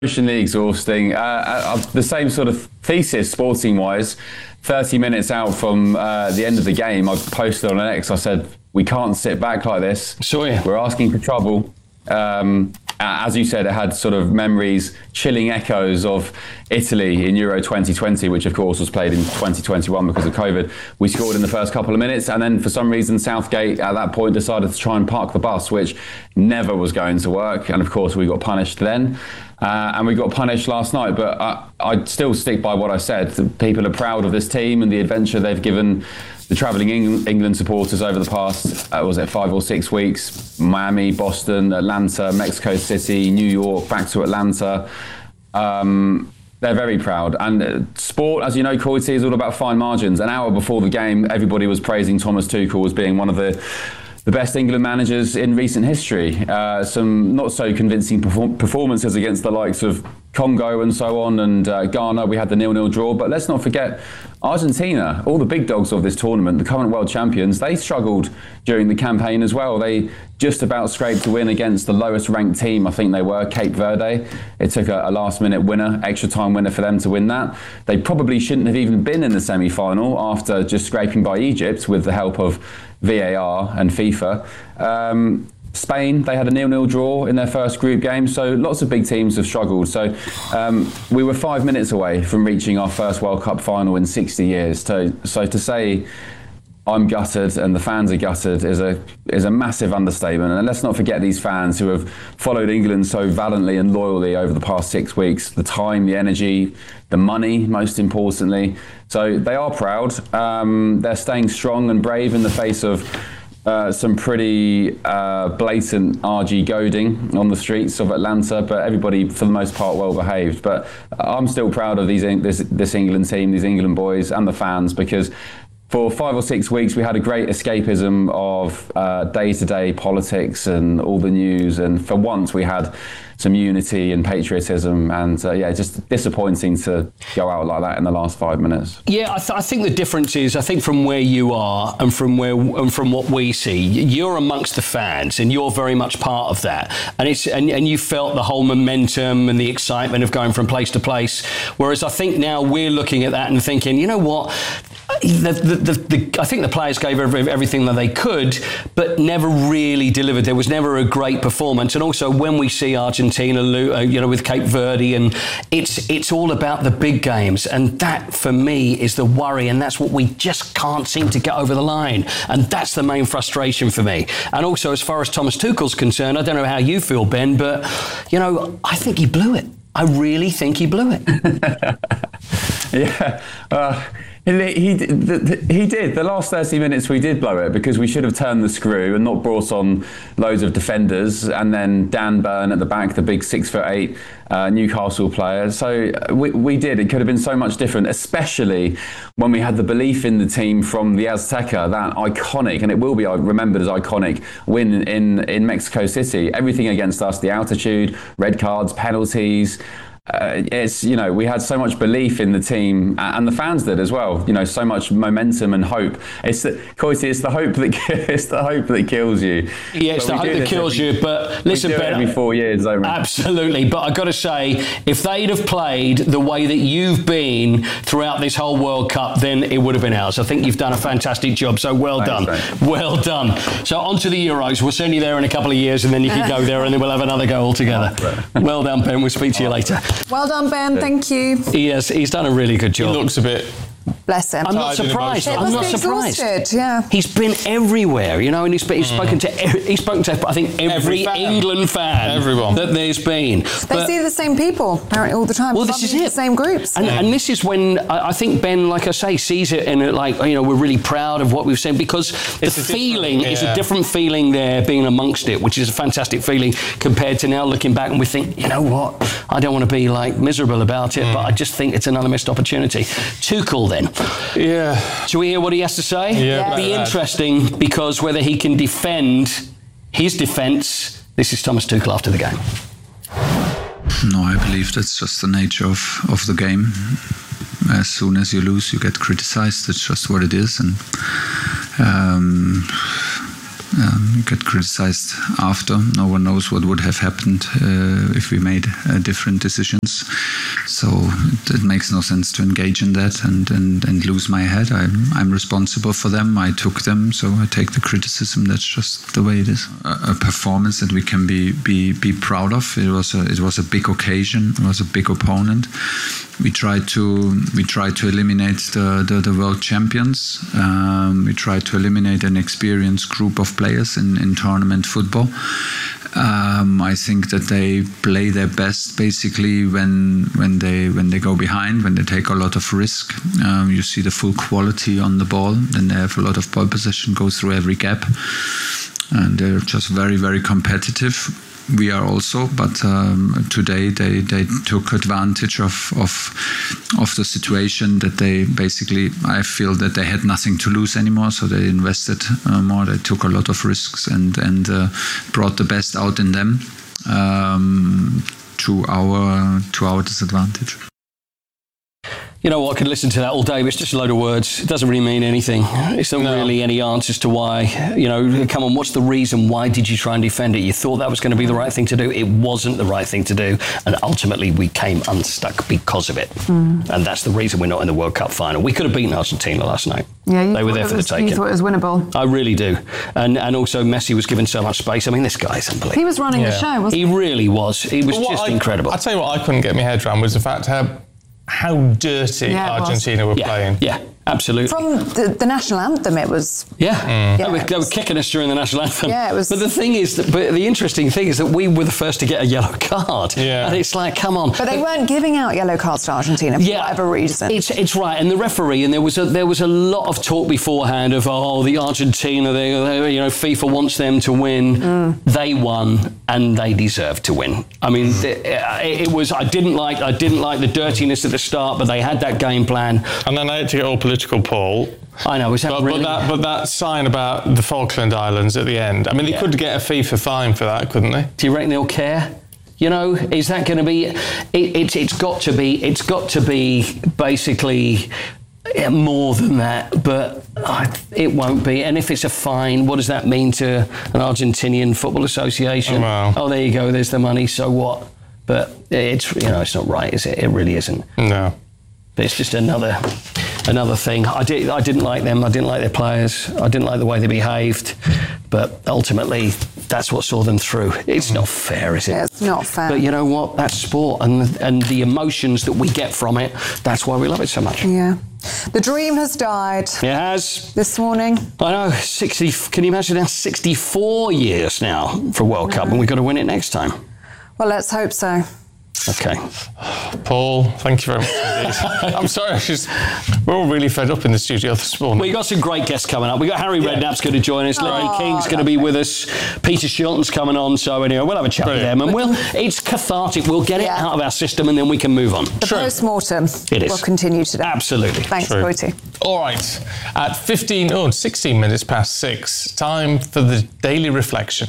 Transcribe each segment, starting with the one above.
Emotionally exhausting. The same sort of thesis, sporting-wise. 30 minutes out from the end of the game, I posted on X. I said, "We can't sit back like this. Sure, yeah. We're asking for trouble." As you said, it had sort of memories, chilling echoes of Italy in Euro 2020, which of course was played in 2021 because of COVID. We scored in the first couple of minutes, and then for some reason Southgate at that point decided to try and park the bus, which never was going to work. And of course we got punished then. And we got punished last night, but I'd still stick by what I said. People are proud of this team and the adventure they've given the travelling England supporters over the past, 5 or 6 weeks? Miami, Boston, Atlanta, Mexico City, New York, back to Atlanta. They're very proud. And sport, as you know, Coity, is all about fine margins. An hour before the game, everybody was praising Thomas Tuchel as being one of the best England managers in recent history. Some not so convincing performances against the likes of Congo and so on, and Ghana. We had the 0-0 draw, but let's not forget Argentina, all the big dogs of this tournament, the current world champions. They struggled during the campaign as well. They just about scraped a win against the lowest ranked team, I think they were, Cape Verde. It took a last minute winner, extra time winner for them to win that. They probably shouldn't have even been in the semi-final after just scraping by Egypt with the help of VAR and FIFA. Spain, they had a 0-0 draw in their first group game, so lots of big teams have struggled. So we were 5 minutes away from reaching our first World Cup final in 60 years. So to say I'm gutted and the fans are gutted is a massive understatement. And let's not forget these fans who have followed England so valiantly and loyally over the past 6 weeks. The time, the energy, the money, most importantly. So they are proud. They're staying strong and brave in the face of some pretty blatant RG goading on the streets of Atlanta, but everybody for the most part well behaved. But I'm still proud of this England team, these England boys and the fans, because for 5 or 6 weeks we had a great escapism of day-to-day politics and all the news, and for once we had some unity and patriotism, and just disappointing to go out like that in the last 5 minutes. Yeah, I think the difference is, I think from where you are and from what we see, you're amongst the fans and you're very much part of that, and you felt the whole momentum and the excitement of going from place to place. Whereas I think now we're looking at that and thinking, you know what? I think the players gave everything that they could, but never really delivered. There was never a great performance. And also when we see Argentina, with Cape Verde, and it's all about the big games. And that, for me, is the worry. And that's what we just can't seem to get over the line. And that's the main frustration for me. And also, as far as Thomas Tuchel's concerned, I don't know how you feel, Ben, but, I think he blew it. I really think he blew it. Yeah. He did. The last 30 minutes we did blow it, because we should have turned the screw and not brought on loads of defenders, and then Dan Burn at the back, the big 6'8" Newcastle player. So we did. It could have been so much different, especially when we had the belief in the team from the Azteca, that iconic, and it will be remembered as iconic, win in Mexico City. Everything against us, the altitude, red cards, penalties. We had so much belief in the team, and the fans did as well. So much momentum and hope. It's the hope that kills you. Yeah, it's the hope that kills you. But listen, Ben, every 4 years, don't we? Absolutely. But I've got to say, if they'd have played the way that you've been throughout this whole World Cup, then it would have been ours. I think you've done a fantastic job. So well done. Well done. So on to the Euros. We'll send you there in a couple of years, and then you can go there, and then we'll have another go all together. Well done, Ben. We'll speak to you later. Well done, Ben. Thank you. He's done a really good job. He looks a bit... Bless him. I'm not surprised. I'm not surprised. Yeah. He's been everywhere, and he's spoken to I think every England fan Everyone. that there's been. They see the same people apparently all the time. Well, this is it. The same groups. And this is when I think Ben, like I say, sees it, and we're really proud of what we've seen, because the feeling is a different feeling there, being amongst it, which is a fantastic feeling compared to now looking back and we think, you know what, I don't want to be miserable about it, but I just think it's another missed opportunity. Tuchel then. Yeah. Shall we hear what he has to say? Yeah. It'll be interesting, because whether he can defend his defence. This is Thomas Tuchel after the game. No, I believe that's just the nature of the game. As soon as you lose, you get criticised. It's just what it is. And You get criticized after. No one knows what would have happened if we made different decisions. So it makes no sense to engage in that and lose my head. I'm responsible for them. I took them, so I take the criticism. That's just the way it is. A performance that we can be proud of. It was a big occasion. It was a big opponent. We tried to eliminate the world champions. We tried to eliminate an experienced group of players in tournament football. I think that they play their best basically when they go behind, when they take a lot of risk. You see the full quality on the ball. Then they have a lot of ball possession, go through every gap, and they're just very, very competitive. We are also, but today they took advantage of the situation that they basically, I feel that they had nothing to lose anymore, so they invested more. They took a lot of risks and brought the best out in them to our disadvantage. You know what, I could listen to that all day, but it's just a load of words. It doesn't really mean anything. It's not really any answers to why. Come on, what's the reason? Why did you try and defend it? You thought that was going to be the right thing to do. It wasn't the right thing to do. And ultimately, we came unstuck because of it. And that's the reason we're not in the World Cup final. We could have beaten Argentina last night. Yeah, they were there for the taking. You thought it was winnable. I really do. And also Messi was given so much space. I mean, this guy's unbelievable. He was running the show, wasn't he? He really was. He was just incredible. I'll tell you what I couldn't get my head around was the fact how dirty Argentina were playing. Yeah, absolutely. From the national anthem, it was... Yeah, they were kicking us during the national anthem. Yeah, it was... But the interesting thing is that we were the first to get a yellow card. Yeah. And it's like, come on. But they weren't giving out yellow cards to Argentina for whatever reason. It's right. And the referee, and there was a lot of talk beforehand of, the Argentina, FIFA wants them to win. They won, and they deserved to win. I mean, it was... I didn't like the dirtiness at the start, but they had that game plan. And then I had to get all political, Paul. I know, but that sign about the Falkland Islands at the end, I mean, they could get a FIFA fine for that, couldn't they? Do you reckon they'll care? Is that going to be... It's got to be basically more than that, but it won't be. And if it's a fine, what does that mean to an Argentinian Football Association? Oh, there you go, there's the money, so what? But it's not right, is it? It really isn't. No. But it's just another thing. I didn't like them. I didn't like their players. I didn't like the way they behaved. But ultimately, that's what saw them through. It's not fair, is it? Yeah, it's not fair. But you know what? That's sport, and the emotions that we get from it. That's why we love it so much. Yeah. The dream has died. It has. This morning. I know. 60. Can you imagine now? 64 years now for World Cup, and we've got to win it next time. Well, let's hope so. Okay. Paul, thank you very much indeed. I'm sorry, we're all really fed up in the studio this morning. We've got some great guests coming up. We've got Harry Redknapp's going to join us. Larry King's going to be with us. Peter Shilton's coming on. So anyway, we'll have a chat with them. And it's cathartic. We'll get it out of our system and then we can move on. The post-mortem will continue today. Absolutely. Thanks, Coity. All right. At 16 minutes past 6, time for the Daily Reflection.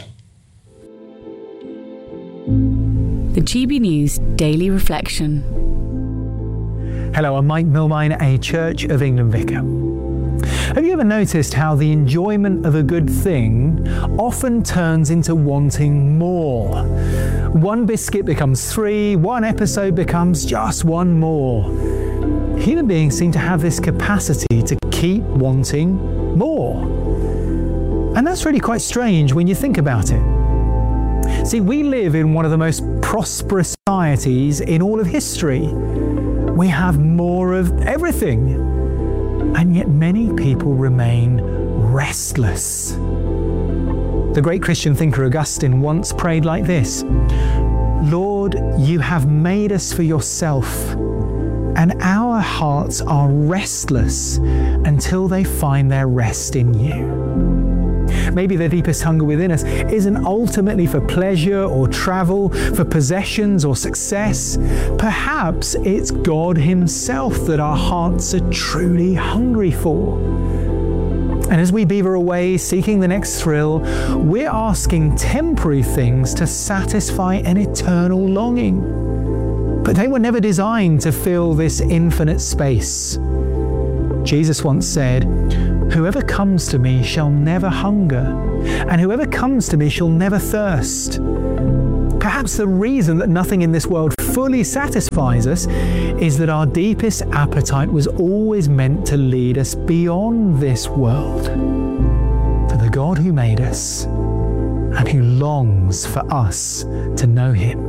The GB News Daily Reflection. Hello, I'm Mike Milmine, a Church of England vicar. Have you ever noticed how the enjoyment of a good thing often turns into wanting more? One biscuit becomes 3, one episode becomes just one more. Human beings seem to have this capacity to keep wanting more. And that's really quite strange when you think about it. See, we live in one of the most prosperous societies in all of history. We have more of everything. And yet many people remain restless. The great Christian thinker Augustine once prayed like this: Lord, you have made us for yourself, and our hearts are restless until they find their rest in you. Maybe the deepest hunger within us isn't ultimately for pleasure or travel, for possessions or success. Perhaps it's God Himself that our hearts are truly hungry for. And as we beaver away seeking the next thrill, we're asking temporary things to satisfy an eternal longing. But they were never designed to fill this infinite space. Jesus once said, "Whoever comes to me shall never hunger, and whoever comes to me shall never thirst. Perhaps the reason that nothing in this world fully satisfies us is that our deepest appetite was always meant to lead us beyond this world, to the God who made us and who longs for us to know him.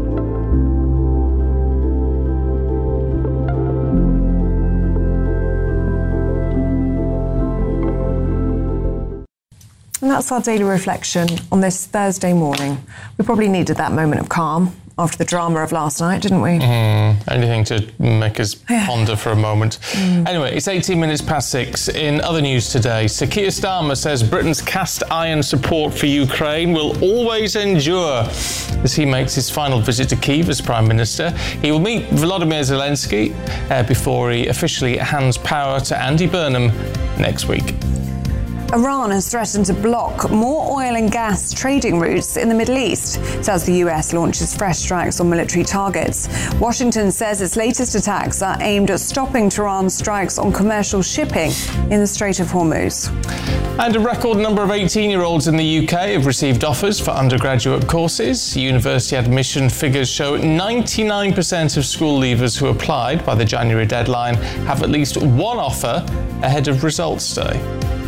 And that's our daily reflection on this Thursday morning. We probably needed that moment of calm after the drama of last night, didn't we? Anything to make us ponder for a moment. Anyway, it's 18 minutes past 6. In other news today, Sir Keir Starmer says Britain's cast iron support for Ukraine will always endure as he makes his final visit to Kyiv as Prime Minister. He will meet Volodymyr Zelensky before he officially hands power to Andy Burnham next week. Iran has threatened to block more oil and gas trading routes in the Middle East as the US launches fresh strikes on military targets. Washington says its latest attacks are aimed at stopping Tehran's strikes on commercial shipping in the Strait of Hormuz. And a record number of 18-year-olds in the UK have received offers for undergraduate courses. University admission figures show 99% of school leavers who applied by the January deadline have at least one offer ahead of results day.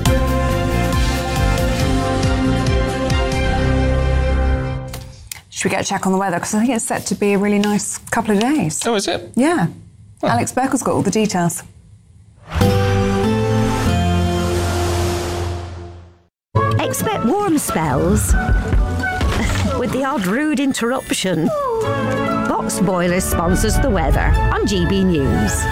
Should we get a check on the weather? Because I think it's set to be a really nice couple of days. Oh, is it? Yeah. Oh. Alex Berkel's got all the details. Expect warm spells with the odd rude interruption. Box Boilers sponsors the weather on GB News.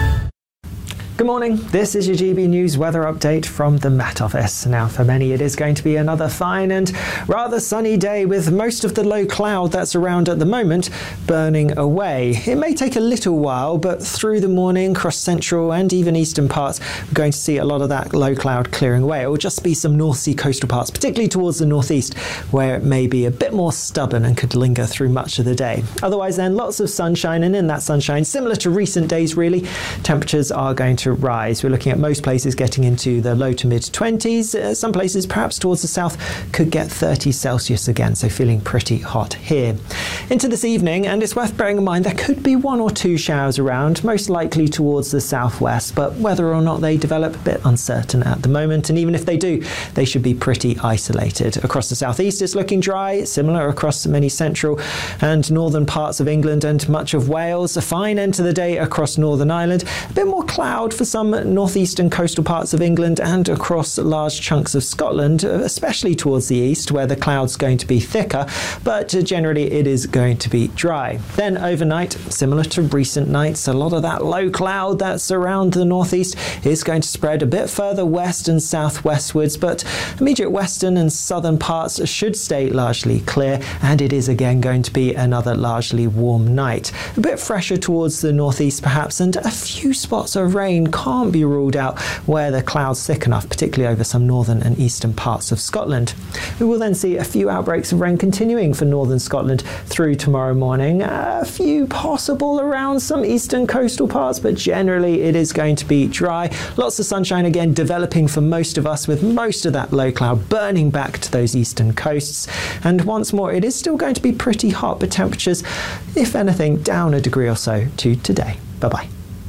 Good morning, this is your GB News weather update from the Met Office. Now for many it is going to be another fine and rather sunny day with most of the low cloud that's around at the moment burning away. It may take a little while, but through the morning across central and even eastern parts we're going to see a lot of that low cloud clearing away. It will just be some North Sea coastal parts, particularly towards the northeast, where it may be a bit more stubborn and could linger through much of the day. Otherwise then lots of sunshine, and in that sunshine, similar to recent days really, temperatures are going to rise. We're looking at most places getting into the low to mid 20s. Some places perhaps towards the south could get 30 Celsius again, so feeling pretty hot here. Into this evening, and it's worth bearing in mind there could be one or two showers around, most likely towards the southwest, but whether or not they develop, a bit uncertain at the moment, and even if they do, they should be pretty isolated. Across the southeast it's looking dry, similar across many central and northern parts of England and much of Wales. A fine end to the day across Northern Ireland, a bit more cloud for some northeastern coastal parts of England and across large chunks of Scotland, especially towards the east where the cloud's going to be thicker, but generally it is going to be dry. Then overnight, similar to recent nights, a lot of that low cloud that's around the northeast is going to spread a bit further west and southwestwards, but immediate western and southern parts should stay largely clear, and it is again going to be another largely warm night. A bit fresher towards the northeast perhaps, and a few spots of rain can't be ruled out where the cloud's thick enough, particularly over some northern and eastern parts of Scotland. We will then see a few outbreaks of rain continuing for northern Scotland through tomorrow morning. A few possible around some eastern coastal parts, but generally it is going to be dry. Lots of sunshine again developing for most of us, with most of that low cloud burning back to those eastern coasts. And once more, it is still going to be pretty hot, but temperatures, if anything, down a degree or so to today. Bye-bye.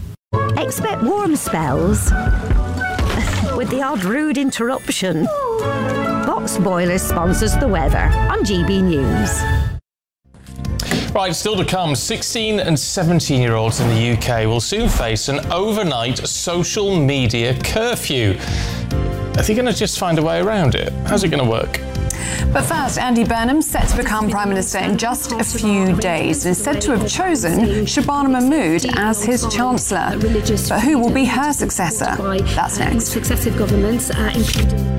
Expect warm spells with the odd rude interruption. Box Boilers sponsors the weather on GB News. Right, still to come, 16 and 17-year-olds in the UK will soon face an overnight social media curfew. Are they going to just find a way around it? How's it going to work? But first, Andy Burnham set to become Prime Minister in just a few days and is said to have chosen Shabana Mahmood as his Chancellor. But who will be her successor? That's next. Successive governments, including...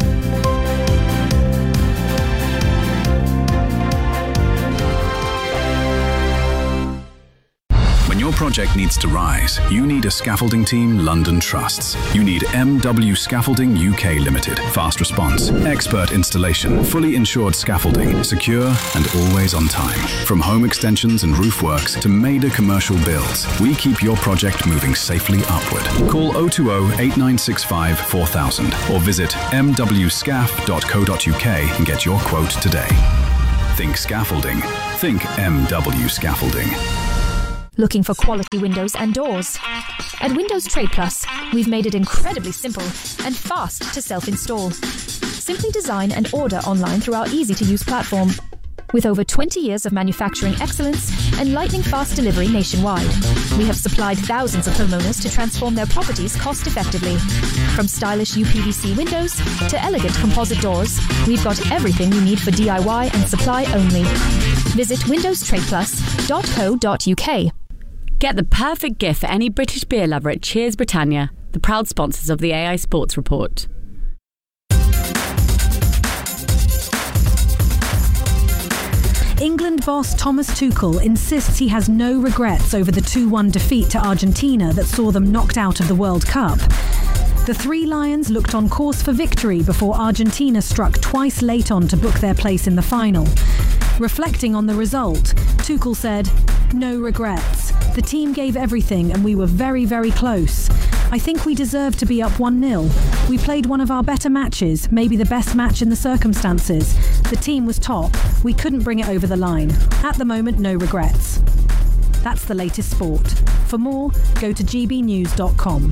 When your project needs to rise, you need a scaffolding team London trusts. You need MW Scaffolding UK Limited. Fast response, expert installation, fully insured scaffolding, secure and always on time. From home extensions and roof works to major commercial builds, we keep your project moving safely upward. Call 020 8965 4000 or visit mwscaf.co.uk and get your quote today. Think scaffolding. Think MW Scaffolding. Looking for quality windows and doors? At Windows Trade Plus, we've made it incredibly simple and fast to self-install. Simply design and order online through our easy-to-use platform. With over 20 years of manufacturing excellence and lightning-fast delivery nationwide, we have supplied thousands of homeowners to transform their properties cost-effectively. From stylish UPVC windows to elegant composite doors, we've got everything you need for DIY and supply only. Visit windowstradeplus.co.uk. Get the perfect gift for any British beer lover at Cheers Britannia, the proud sponsors of the AI Sports Report. England boss Thomas Tuchel insists he has no regrets over the 2-1 defeat to Argentina that saw them knocked out of the World Cup. The Three Lions looked on course for victory before Argentina struck twice late on to book their place in the final. Reflecting on the result, Tuchel said, "No regrets. The team gave everything and we were very, very close. I think we deserved to be up 1-0. We played one of our better matches, maybe the best match in the circumstances. The team was top. We couldn't bring it over the line. At the moment, no regrets." That's the latest sport. For more, go to gbnews.com.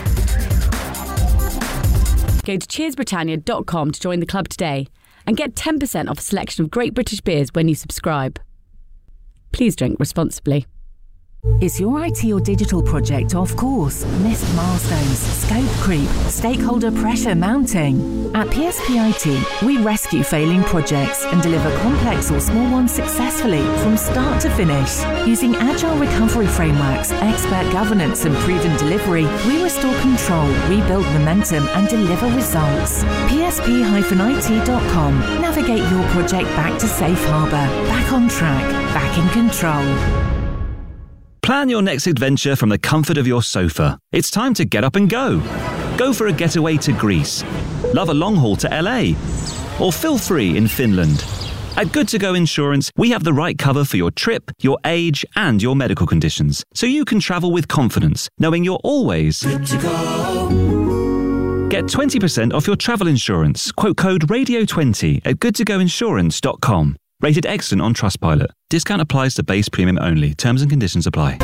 Go to cheersbritannia.com to join the club today and get 10% off a selection of great British beers when you subscribe. Please drink responsibly. Is your IT or digital project off course? Missed milestones, scope creep, stakeholder pressure mounting? At PSP IT, we rescue failing projects and deliver complex or small ones successfully from start to finish. Using agile recovery frameworks, expert governance and proven delivery, we restore control, rebuild momentum and deliver results. PSP-IT.com. Navigate your project back to safe harbour, back on track, back in control. Plan your next adventure from the comfort of your sofa. It's time to get up and go. Go for a getaway to Greece. Love a long haul to LA. Or feel free in Finland. At Good To Go Insurance, we have the right cover for your trip, your age, and your medical conditions, so you can travel with confidence, knowing you're always good to go. Get 20% off your travel insurance. Quote code RADIO20 at goodtogoinsurance.com. Rated excellent on Trustpilot. Discount applies to base premium only. Terms and conditions apply.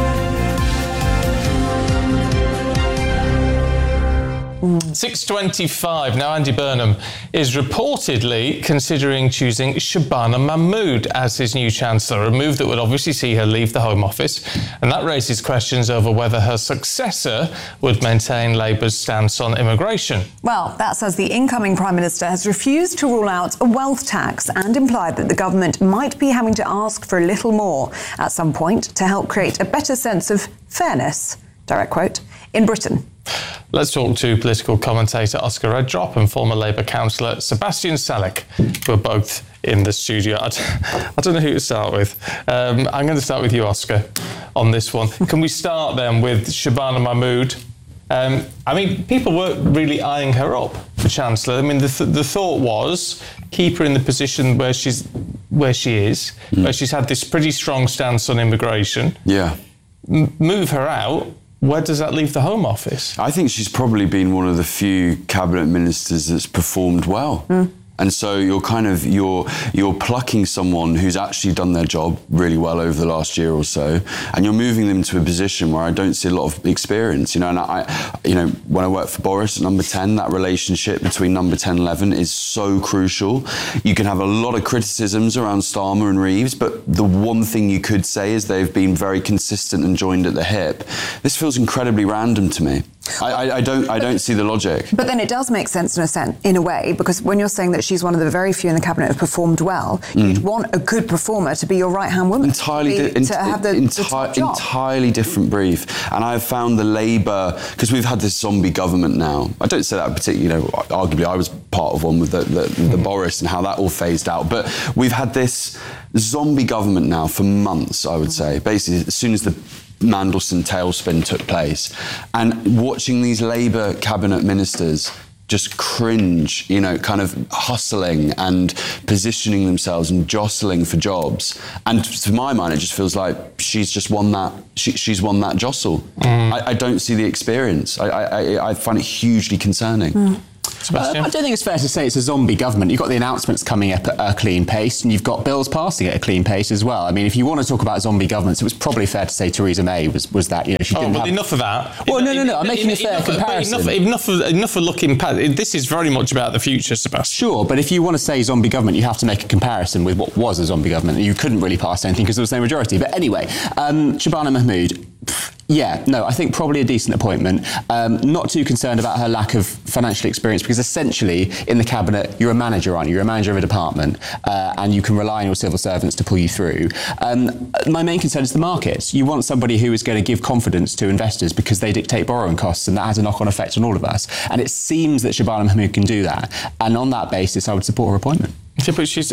6:25. Now, Andy Burnham is reportedly considering choosing Shabana Mahmood as his new Chancellor, a move that would obviously see her leave the Home Office. And that raises questions over whether her successor would maintain Labour's stance on immigration. Well, that's as the incoming Prime Minister has refused to rule out a wealth tax and implied that the government might be having to ask for a little more at some point to help create a better sense of fairness, direct quote, in Britain. Let's talk to political commentator Oscar Reddrop and former Labour councillor Sebastian Salek, who are both in the studio. I don't know who to start with. I'm going to start with you, Oscar, on this one. Can we start then with Shabana Mahmood? I mean, people weren't really eyeing her up for Chancellor. I mean, the thought was keep her in the position where she is, where she's had this pretty strong stance on immigration. Yeah. Move her out. Where does that leave the Home Office? I think she's probably been one of the few cabinet ministers that's performed well. And so you're plucking someone who's actually done their job really well over the last year or so, and you're moving them to a position where I don't see a lot of experience. And when I worked for Boris at Number 10, that relationship between Number 10 and 11 is so crucial. You can have a lot of criticisms around Starmer and Reeves, but the one thing you could say is they've been very consistent and joined at the hip. This feels incredibly random to me. I don't see the logic. But then it does make sense in a way, because when you're saying that she's one of the very few in the cabinet who have performed well, you'd want a good performer to be your right-hand woman. Entirely different brief. And I've found the Labour, because we've had this zombie government now. I don't say that particularly, arguably I was part of one with the Boris and how that all phased out. But we've had this zombie government now for months, I would say. Basically, as soon as the Mandelson tailspin took place. And watching these Labour cabinet ministers just cringe, kind of hustling and positioning themselves and jostling for jobs. And to my mind, it just feels like she's just won that. She's won that jostle. I don't see the experience. I find it hugely concerning. I don't think it's fair to say it's a zombie government. You've got the announcements coming up at a clean pace, and you've got bills passing at a clean pace as well. I mean, if you want to talk about zombie governments, it was probably fair to say Theresa May was that. She didn't have... enough of that. Well, no. I'm making a fair comparison. Enough of looking past. This is very much about the future, Sebastian. Sure, but if you want to say zombie government, you have to make a comparison with what was a zombie government. You couldn't really pass anything because there was no majority. But anyway, Shabana Mahmood. I think probably a decent appointment. Not too concerned about her lack of financial experience, because essentially in the cabinet you're a manager, aren't you? You're a manager of a department, and you can rely on your civil servants to pull you through. My main concern is the markets. You want somebody who is going to give confidence to investors, because they dictate borrowing costs, and that has a knock-on effect on all of us. And it seems that Shabana Mahmood can do that. And on that basis, I would support her appointment. Yeah, but she's,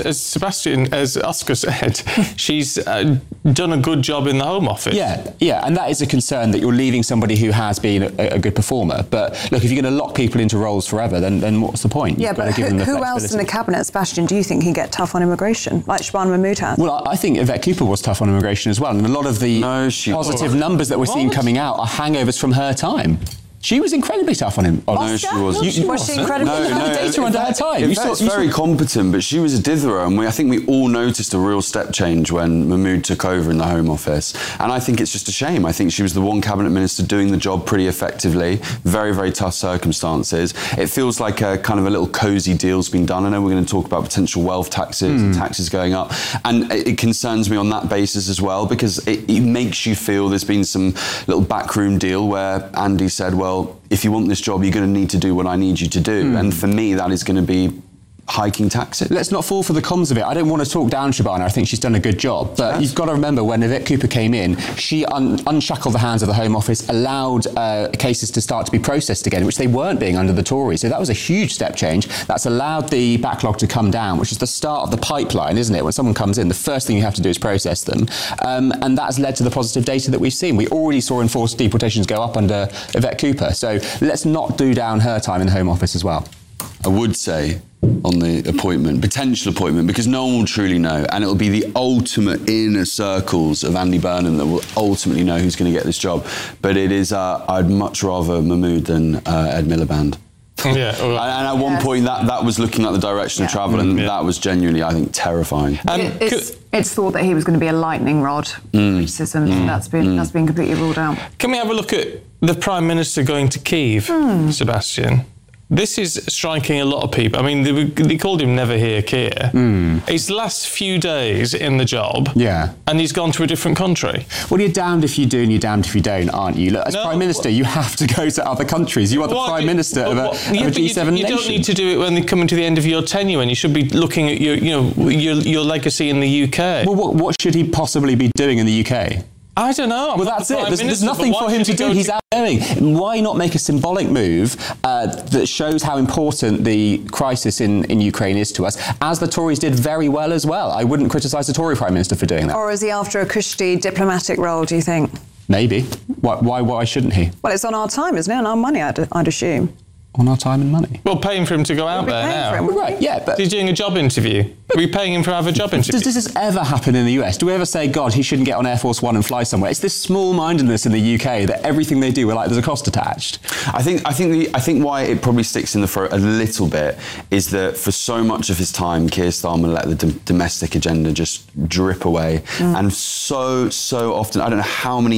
as Oscar said, she's done a good job in the Home Office. Yeah, and that is a concern, that you're leaving somebody who has been a good performer. But look, if you're going to lock people into roles forever, then what's the point? Yeah, but who else in the cabinet, Sebastian, do you think can get tough on immigration, like Shabana Mahmood has? Well, I think Yvette Cooper was tough on immigration as well, and a lot of the positive numbers that we're seeing coming out are hangovers from her time. She was incredibly tough on him. No, she wasn't. Was she incredibly tough? No, data under her time. Yvette's very competent, but she was a ditherer, and I think we all noticed a real step change when Mahmood took over in the Home Office. And I think it's just a shame. I think she was the one cabinet minister doing the job pretty effectively. Very, very tough circumstances. It feels like a kind of a little cosy deal's been done. I know we're going to talk about potential wealth taxes and taxes going up, and it concerns me on that basis as well, because it makes you feel there's been some little backroom deal where Andy said, well, if you want this job, you're going to need to do what I need you to do. And for me, that is going to be hiking taxes. Let's not fall for the cons of it. I don't want to talk down Shabana. I think she's done a good job. But you've got to remember, when Yvette Cooper came in, she unshackled the hands of the Home Office, allowed cases to start to be processed again, which they weren't being under the Tories. So that was a huge step change. That's allowed the backlog to come down, which is the start of the pipeline, isn't it? When someone comes in, the first thing you have to do is process them. And that has led to the positive data that we've seen. We already saw enforced deportations go up under Yvette Cooper. So let's not do down her time in the Home Office as well. I would say on the potential appointment, because no one will truly know, and it'll be the ultimate inner circles of Andy Burnham that will ultimately know who's going to get this job. But it is, I'd much rather Mahmood than Ed Miliband. And at one point that was looking like the direction of travel, and that was genuinely, I think, terrifying. It's thought that he was going to be a lightning rod criticism, and that's been completely ruled out. Can we have a look at the Prime Minister going to Kyiv, Sebastian? This is striking a lot of people. I mean, they called him Never Hear Keir. His last few days in the job, and he's gone to a different country. Well, you're damned if you do and you're damned if you don't, aren't you? Look, as Prime Minister, you have to go to other countries. You are the Prime Minister of a G7 nation. You don't need to do it when they're coming to the end of your tenure, and you should be looking at your legacy in the UK. Well, what should he possibly be doing in the UK? I don't know. Well, that's it. There's nothing for him to do. He's outgoing. Why not make a symbolic move that shows how important the crisis in Ukraine is to us, as the Tories did very well as well? I wouldn't criticise the Tory Prime Minister for doing that. Or is he after a cushy diplomatic role, do you think? Maybe. Why shouldn't he? Well, it's on our time, isn't it? On our money, I'd assume. On our time and money. Well, paying for him to go out there now. Right, yeah, but... He's doing a job interview. Are we paying him to have a job interview? Does this ever happen in the US? Do we ever say, God, he shouldn't get on Air Force One and fly somewhere? It's this small-mindedness in the UK that everything they do, we're like, there's a cost attached. I think why it probably sticks in the throat a little bit is that for so much of his time, Keir Starmer let the domestic agenda just drip away. And so often, I don't know how many,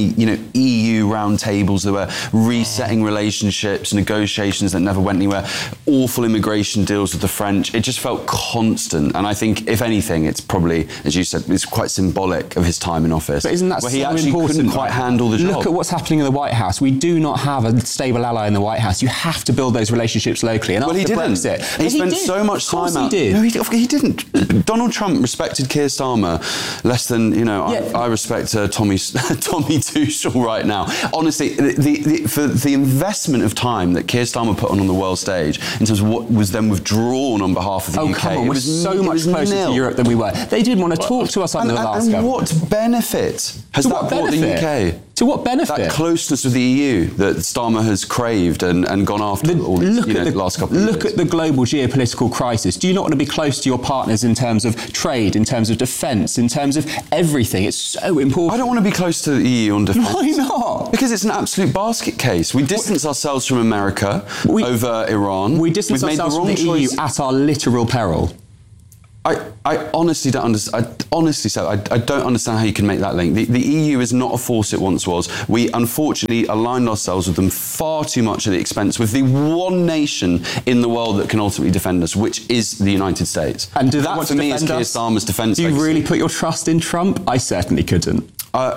EU roundtables there were, resetting relationships, negotiations that never went anywhere, awful immigration deals with the French. It just felt constant. And I think, if anything, it's probably, as you said, it's quite symbolic of his time in office. But isn't that where so he actually important? couldn't quite handle the job. Look at what's happening in the White House. We do not have a stable ally in the White House. You have to build those relationships locally. And he didn't. Brexit, he spent so much time out. He did. No, he didn't. Donald Trump respected Keir Starmer less than, I respect Tommy Tuchel right now. Honestly, for the investment of time that Keir Starmer put on the world stage in terms of what was then withdrawn on behalf of the UK. Come on, we're so much closer to Europe than we were. They didn't want to talk to us under the last government. And what benefit has that brought the UK? To what benefit? That closeness with the EU that Starmer has craved and gone after the last couple of years. Look at the global geopolitical crisis. Do you not want to be close to your partners in terms of trade, in terms of defence, in terms of everything? It's so important. I don't want to be close to the EU on defence. Why not? Because it's an absolute basket case. We distance ourselves from America over Iran. We distance ourselves from the EU at our literal peril. I honestly don't understand. I don't understand how you can make that link. The EU is not a force it once was. We unfortunately aligned ourselves with them far too much at the expense with the one nation in the world that can ultimately defend us, which is the United States. And do that for me is Keir Starmer's defence. Do you really put your trust in Trump? I certainly couldn't.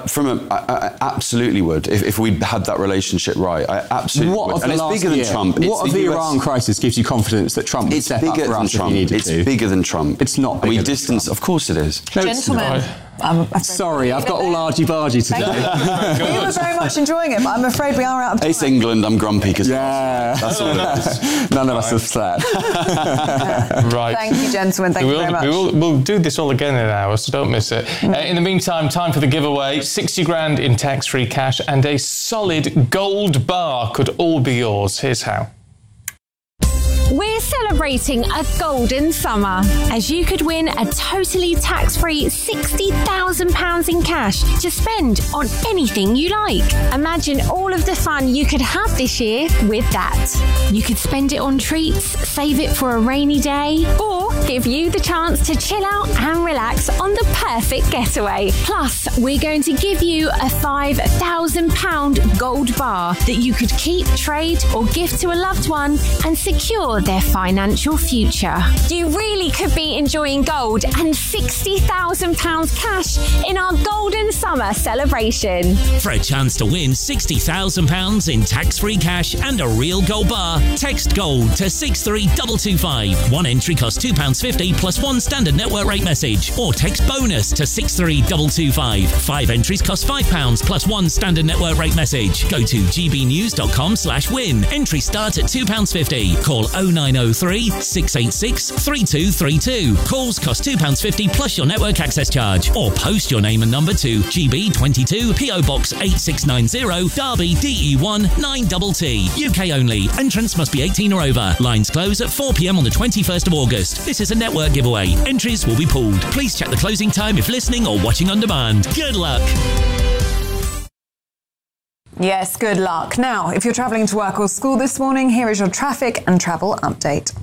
I absolutely would if we had that relationship right. I absolutely would. And it's bigger than Trump. What of the Iran crisis gives you confidence that Trump would step up for us if he needed to? It's bigger than Trump. It's not. We distance. Of course it is. Gentlemen. Sorry, I've got all argy-bargy today. We were very much enjoying it, but I'm afraid we are out of time. It's England, I'm grumpy because that's all it is. None of us have slept. Right. Thank you, gentlemen. Thank you very much. We'll do this all again in an hour, so don't miss it. In the meantime, time for the giveaway. 60 grand in tax-free cash and a solid gold bar could all be yours. Here's how. We're celebrating a golden summer, as you could win a totally tax-free £60,000 in cash to spend on anything you like. Imagine all of the fun you could have this year with that. You could spend it on treats, save it for a rainy day, or give you the chance to chill out and relax on the perfect getaway. Plus, we're going to give you a £5,000 gold bar that you could keep, trade, or gift to a loved one and secure their financial future. You really could be enjoying gold and £60,000 cash in our golden summer celebration. For a chance to win £60,000 in tax-free cash and a real gold bar, text GOLD to 63225. One entry costs £2.50 plus one standard network rate message, or text BONUS to 63225. 5 entries cost £5 plus one standard network rate message. Go to gbnews.com/win. Entry start at £2.50. Call 0903 686 3232. Calls cost £2.50 plus your network access charge, or post your name and number to GB22 PO Box 8690 Derby DE1 9TT. UK only. Entrance must be 18 or over. Lines close at 4 p.m. on the 21st of August. This is a network giveaway. Entries will be pooled. Please check the closing time if listening or watching on demand. Good luck. Yes, good luck. Now, if you're travelling to work or school this morning, here is your traffic and travel update.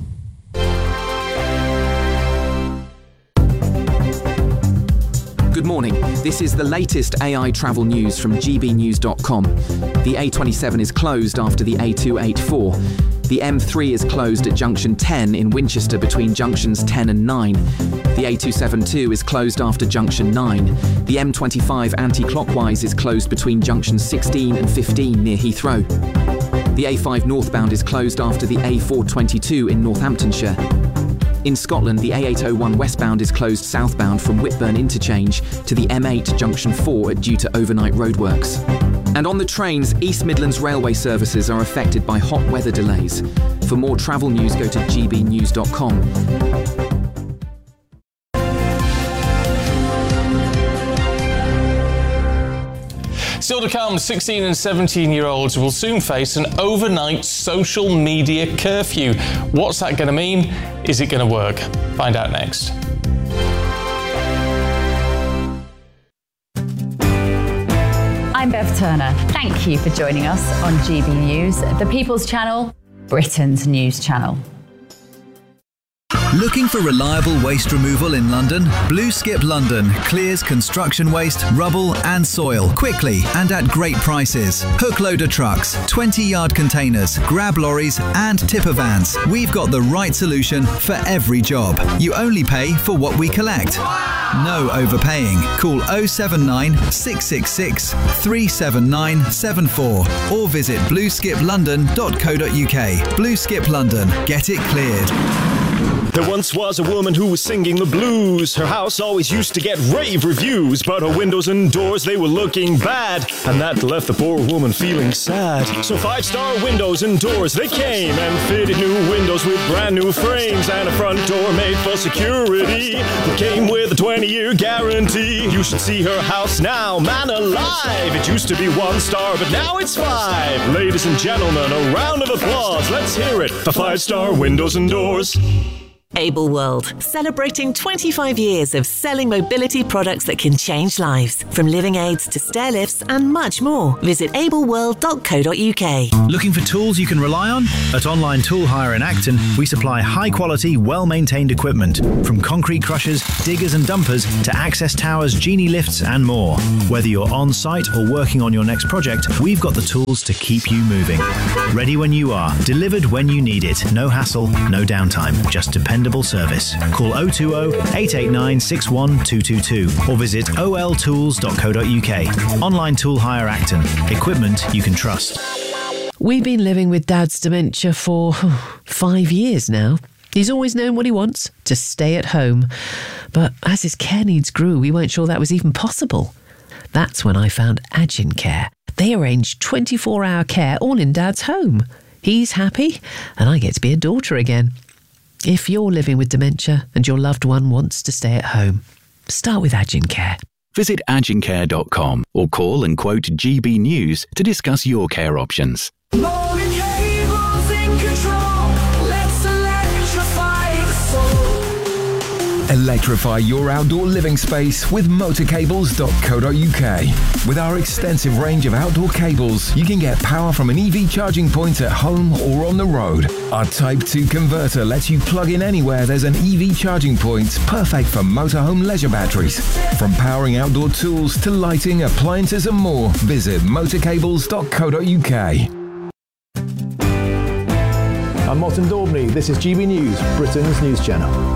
Good morning. This is the latest AI travel news from gbnews.com. The A27 is closed after the A284. The M3 is closed at junction 10 in Winchester between junctions 10 and 9. The A272 is closed after junction 9. The M25 anti-clockwise is closed between junctions 16 and 15 near Heathrow. The A5 northbound is closed after the A422 in Northamptonshire. In Scotland, the A801 westbound is closed southbound from Whitburn Interchange to the M8 junction 4 due to overnight roadworks. And on the trains, East Midlands railway services are affected by hot weather delays. For more travel news, go to gbnews.com. Still to come, 16 and 17-year-olds will soon face an overnight social media curfew. What's that going to mean? Is it going to work? Find out next. I'm Bev Turner. Thank you for joining us on GB News, the People's Channel, Britain's news channel. Looking for reliable waste removal in London? Blue Skip London clears construction waste, rubble and soil quickly and at great prices. Hook loader trucks, 20-yard containers, grab lorries and tipper vans. We've got the right solution for every job. You only pay for what we collect. No overpaying. Call 079 666 37974 or visit blueskiplondon.co.uk. Blue Skip London. Get it cleared. There once was a woman who was singing the blues. Her house always used to get rave reviews, but her windows and doors, they were looking bad, and that left the poor woman feeling sad. So 5-star windows and doors, they came and fitted new windows with brand new frames, and a front door made for security that came with a 20-year guarantee. You should see her house now, man alive. It used to be 1 star, but now it's 5. Ladies and gentlemen, a round of applause. Let's hear it for 5-star windows and doors. Able World, celebrating 25 years of selling mobility products that can change lives. From living aids to stair lifts and much more. Visit ableworld.co.uk. Looking for tools you can rely on? At Online Tool Hire in Acton, we supply high-quality, well-maintained equipment, from concrete crushers, diggers and dumpers to access towers, genie lifts and more. Whether you're on-site or working on your next project, we've got the tools to keep you moving. Ready when you are, delivered when you need it. No hassle, no downtime, just dependable service. Call 020 889 61222 or visit oltools.co.uk. Online Tool Hire Acton. Equipment you can trust. We've been living with Dad's dementia for 5 years now. He's always known what he wants, to stay at home. But as his care needs grew, we weren't sure that was even possible. That's when I found Agincare. They arrange 24-hour care all in Dad's home. He's happy, and I get to be a daughter again. If you're living with dementia and your loved one wants to stay at home, start with Agincare. Visit agincare.com or call and quote GB News to discuss your care options. Electrify your outdoor living space with motorcables.co.uk. With our extensive range of outdoor cables, you can get power from an EV charging point at home or on the road. Our Type 2 converter lets you plug in anywhere there's an EV charging point, perfect for motorhome leisure batteries. From powering outdoor tools to lighting, appliances and more, visit motorcables.co.uk. I'm Martin Daubney. This is GB News, Britain's news channel.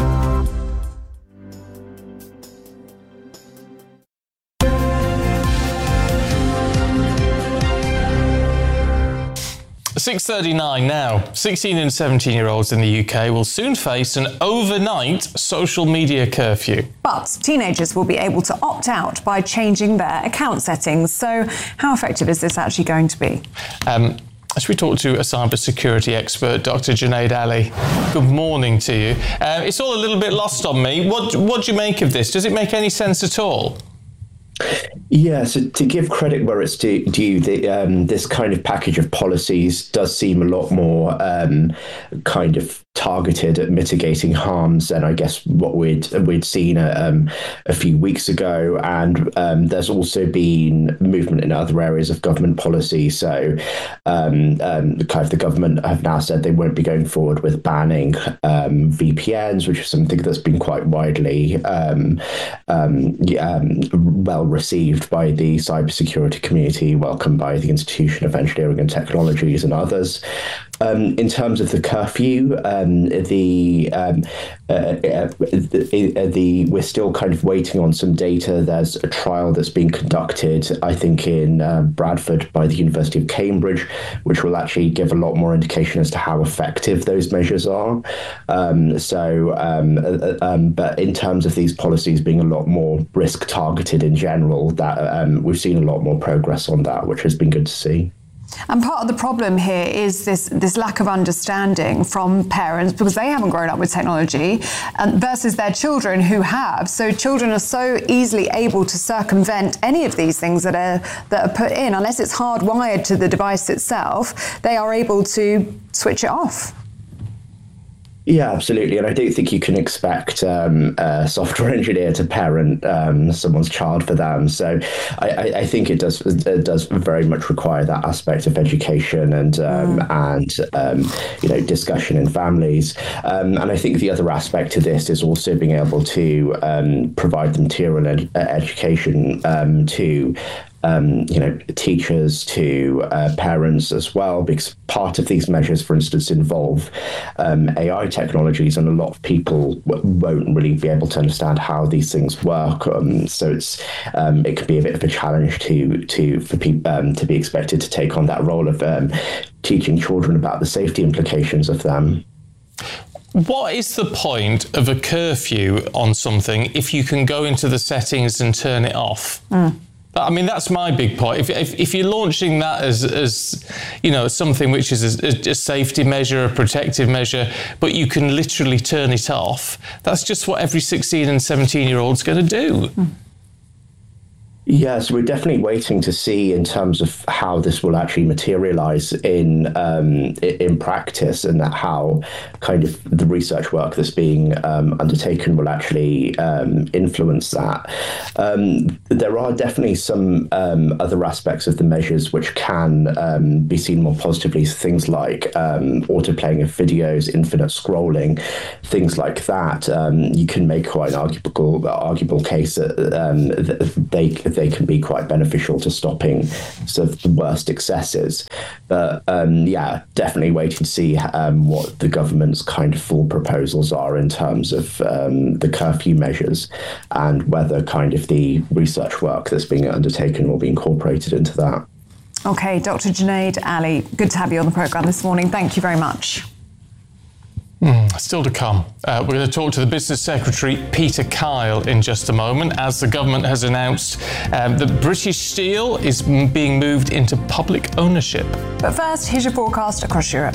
6:39 now. 16 and 17-year-olds in the UK will soon face an overnight social media curfew. But teenagers will be able to opt out by changing their account settings. So how effective is this actually going to be? As we talk to a cybersecurity expert, Dr. Junaid Ali, good morning to you. It's all a little bit lost on me. What do you make of this? Does it make any sense at all? Yeah, so to give credit where it's due, this kind of package of policies does seem a lot more kind of targeted at mitigating harms than I guess what we'd seen a few weeks ago, and there's also been movement in other areas of government policy. So the government have now said they won't be going forward with banning VPNs, which is something that's been quite widely well received by the cybersecurity community, welcomed by the Institution of Engineering and Technologies and others. In terms of the curfew, we're still kind of waiting on some data. There's a trial that's being conducted, I think, in Bradford by the University of Cambridge, which will actually give a lot more indication as to how effective those measures are. But in terms of these policies being a lot more risk targeted in general, that we've seen a lot more progress on that, which has been good to see. And part of the problem here is this lack of understanding from parents, because they haven't grown up with technology, versus their children who have. So children are so easily able to circumvent any of these things that are put in. Unless it's hardwired to the device itself, they are able to switch it off. Yeah, absolutely. And I don't think you can expect a software engineer to parent someone's child for them. So I think it does very much require that aspect of education and discussion in families. And I think the other aspect to this is also being able to provide the material education to teachers, to parents as well, because part of these measures, for instance, involve AI technologies, and a lot of people won't really be able to understand how these things work. So it could be a bit of a challenge for people to be expected to take on that role of teaching children about the safety implications of them. What is the point of a curfew on something if you can go into the settings and turn it off? I mean, that's my big point. If you're launching that as something which is a safety measure, a protective measure, but you can literally turn it off, that's just what every 16 and 17-year-old's going to do. Yeah, so we're definitely waiting to see in terms of how this will actually materialize in practice, and that how kind of the research work that's being undertaken will actually influence that. There are definitely some other aspects of the measures which can be seen more positively, things like autoplaying of videos, infinite scrolling, things like that. You can make quite an arguable case that they can be quite beneficial to stopping sort of the worst excesses. But definitely waiting to see what the government's kind of full proposals are in terms of the curfew measures, and whether kind of the research work that's being undertaken will be incorporated into that. Okay, Dr. Junaid Ali, good to have you on the programme this morning. Thank you very much. Still to come. We're going to talk to the Business Secretary, Peter Kyle, in just a moment, as the government has announced that British Steel is being moved into public ownership. But first, here's your forecast across Europe.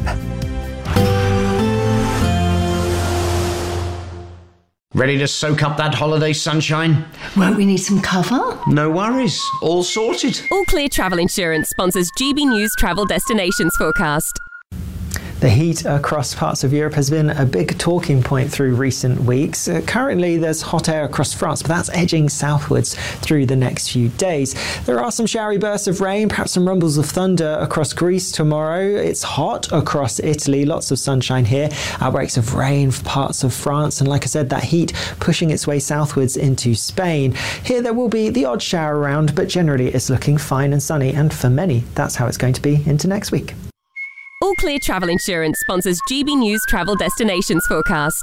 Ready to soak up that holiday sunshine? Won't we need some cover? No worries. All sorted. All Clear Travel Insurance sponsors GB News Travel Destinations Forecast. The heat across parts of Europe has been a big talking point through recent weeks. Currently, there's hot air across France, but that's edging southwards through the next few days. There are some showery bursts of rain, perhaps some rumbles of thunder across Greece tomorrow. It's hot across Italy, lots of sunshine here. Outbreaks of rain for parts of France, and like I said, that heat pushing its way southwards into Spain. Here there will be the odd shower around, but generally it's looking fine and sunny, and for many, that's how it's going to be into next week. All Clear Travel Insurance sponsors GB News Travel Destinations Forecast.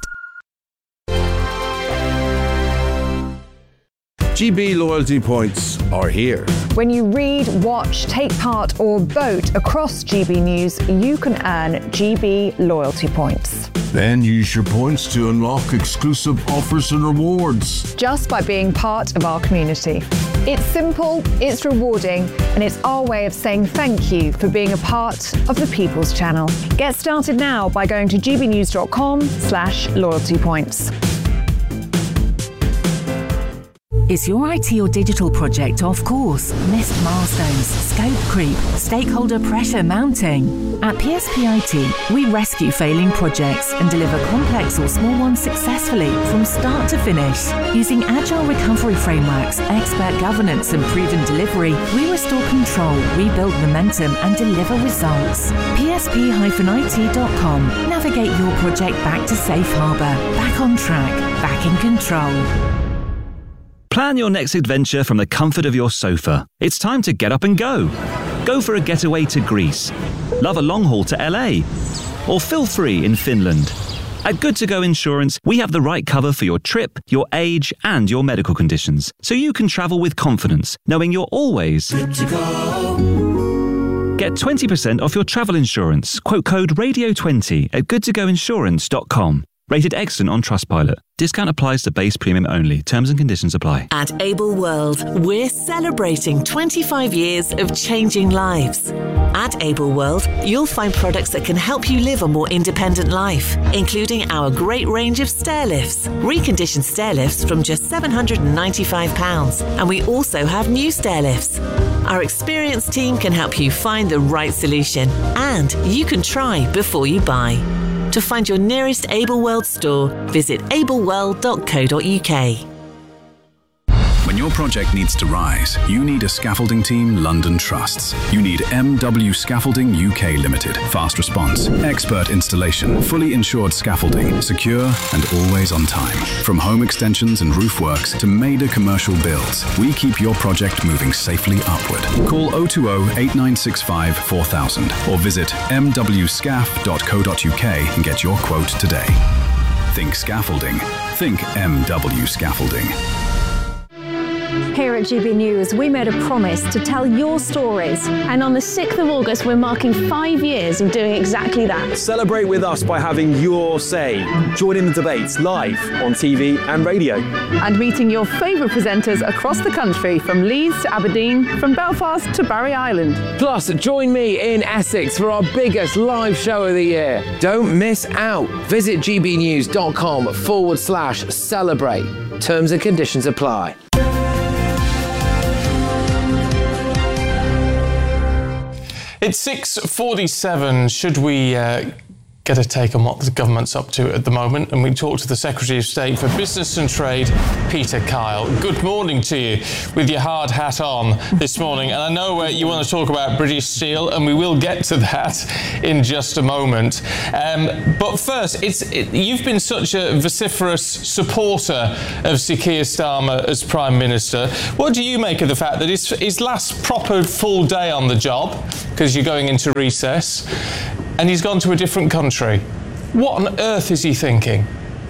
GB loyalty points are here. When you read, watch, take part or vote across GB News, you can earn GB loyalty points. Then use your points to unlock exclusive offers and rewards. Just by being part of our community. It's simple, it's rewarding, and it's our way of saying thank you for being a part of the People's Channel. Get started now by going to gbnews.com/loyalty points. Is your IT or digital project off course? Missed milestones, scope creep, stakeholder pressure mounting? At PSPIT, we rescue failing projects and deliver complex or small ones successfully from start to finish. Using agile recovery frameworks, expert governance and proven delivery, we restore control, rebuild momentum and deliver results. PSP-IT.com. Navigate your project back to safe harbour, back on track, back in control. Plan your next adventure from the comfort of your sofa. It's time to get up and go. Go for a getaway to Greece. Love a long haul to LA. Or feel free in Finland. At Good To Go Insurance, we have the right cover for your trip, your age, and your medical conditions, so you can travel with confidence, knowing you're always good to go. Get 20% off your travel insurance. Quote code RADIO20 at goodtogoinsurance.com. Rated excellent on Trustpilot. Discount applies to base premium only. Terms and conditions apply. At Able World, we're celebrating 25 years of changing lives. At Able World, you'll find products that can help you live a more independent life, including our great range of stair lifts, reconditioned stair lifts from just £795. And we also have new stair lifts. Our experienced team can help you find the right solution, and you can try before you buy. To find your nearest Able World store, visit ableworld.co.uk. When your project needs to rise, you need a scaffolding team London trusts. You need MW Scaffolding UK Limited. Fast response, expert installation, fully insured scaffolding, secure and always on time. From home extensions and roof works to major commercial builds, we keep your project moving safely upward. Call 020-8965 4000 or visit mwscaf.co.uk and get your quote today. Think scaffolding. Think MW Scaffolding. Here at GB News, we made a promise to tell your stories. And on the 6th of August, we're marking 5 years of doing exactly that. Celebrate with us by having your say. Join in the debates live on TV and radio. And meeting your favourite presenters across the country, from Leeds to Aberdeen, from Belfast to Barry Island. Plus, join me in Essex for our biggest live show of the year. Don't miss out. Visit gbnews.com/celebrate. Terms and conditions apply. It's 6:47. Should we get a take on what the government's up to at the moment? And we talk to the Secretary of State for Business and Trade, Peter Kyle. Good morning to you, with your hard hat on this morning. And I know you want to talk about British Steel, and we will get to that in just a moment. But first, you've been such a vociferous supporter of Sir Keir Starmer as Prime Minister. What do you make of the fact that his last proper full day on the job, because you're going into recess, and he's gone to a different country? What on earth is he thinking?